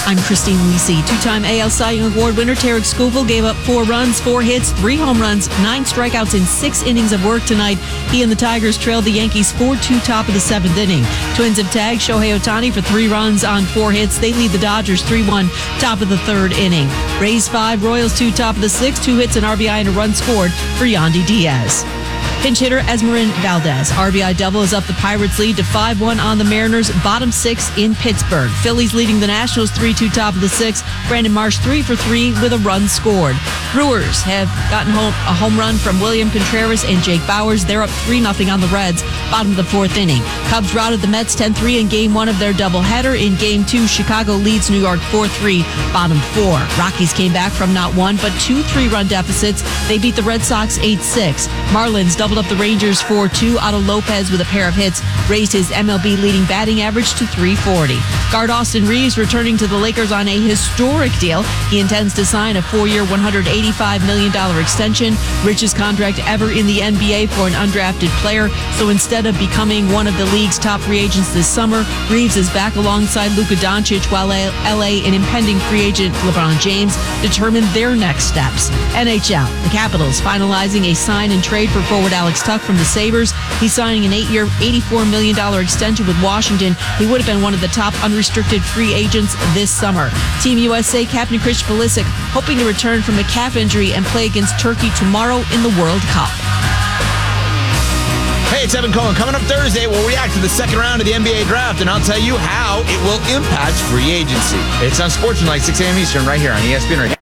I'm Christine Lisi. Two-time AL Cy Young Award winner Tarek Scoville gave up 4 runs, 4 hits, 3 home runs, 9 strikeouts in 6 innings of work tonight. He and the Tigers trailed the Yankees 4-2 top of the 7th inning. Twins have tagged Shohei Ohtani for 3 runs on 4 hits. They lead the Dodgers 3-1 top of the 3rd inning. Rays 5, Royals 2 top of the 6th, 2 hits, an RBI, and a run scored for Yandy Diaz. Pinch hitter Esmerin Valdez. RBI double is up the Pirates' lead to 5-1 on the Mariners, bottom 6 in Pittsburgh. Phillies leading the Nationals 3-2 top of the 6th. Brandon Marsh 3 for 3 with a run scored. Brewers have gotten a home run from William Contreras and Jake Bowers. They're up 3-0 on the Reds, bottom of the 4th inning. Cubs routed the Mets 10-3 in Game 1 of their doubleheader. In Game 2, Chicago leads New York 4-3, bottom 4. Rockies came back from not 1 but 2 3-run deficits. They beat the Red Sox 8-6. Marlins doubled up the Rangers 4-2. Otto Lopez with a pair of hits raised his MLB leading batting average to .340. Guard Austin Reeves returning to the Lakers on a historic deal. He intends to sign a 4-year, $185 million extension, richest contract ever in the NBA for an undrafted player. So instead of becoming one of the league's top free agents this summer, Reeves is back alongside Luka Doncic while LA and impending free agent LeBron James determine their next steps. NHL, the Capitals finalizing a sign and trade for forward Alex Tuch from the Sabres. He's signing an 8-year, $84 million extension with Washington. He would have been one of the top unrestricted free agents this summer. Team USA captain Chris Pulisic hoping to return from a calf injury and play against Turkey tomorrow in the World Cup. Hey, it's Evan Cohen. Coming up Thursday, we'll react to the second round of the NBA draft, and I'll tell you how it will impact free agency. It's on Sports Night, 6 a.m. Eastern, right here on ESPN Radio.